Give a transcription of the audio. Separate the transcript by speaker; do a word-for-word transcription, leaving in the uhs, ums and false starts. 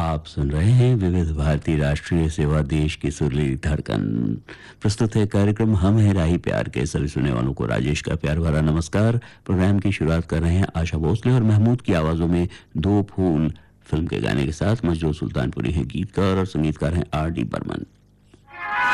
Speaker 1: आप सुन रहे हैं विविध भारती राष्ट्रीय सेवा देश की सुरीली धड़कन। प्रस्तुत है कार्यक्रम हम है राही प्यार के। सभी सुनने वालों को राजेश का प्यार भरा नमस्कार। प्रोग्राम की शुरुआत कर रहे हैं आशा भोसले और महमूद की आवाजों में दो फूल फिल्म के गाने के साथ। मजरूर सुल्तानपुरी है गीतकार और संगीतकार हैं आर डी बर्मन।